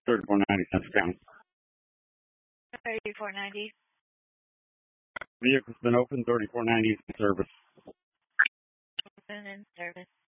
$34.90 pound. $34.90. Vehicle's been open, $34.90 in service. Open in service.